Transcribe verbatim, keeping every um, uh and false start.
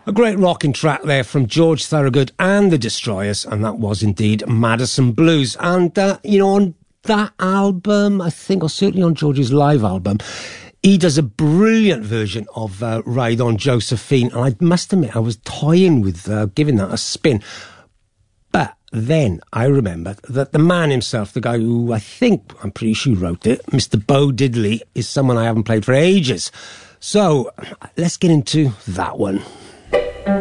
A great rocking track there from George Thorogood and the Destroyers, and that was indeed Madison Blues. And, uh, you know, on that album, I think, or certainly on George's live album, he does a brilliant version of uh, Ride On Josephine, and I must admit, I was toying with uh, giving that a spin. But then I remembered that the man himself, the guy who I think, I'm pretty sure wrote it, Mister Bo Diddley, is someone I haven't played for ages. So, let's get into that one.